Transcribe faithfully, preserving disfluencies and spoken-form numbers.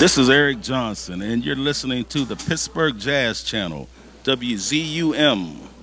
This is Eric Johnson, and you're listening to the Pittsburgh Jazz Channel, W Z U M,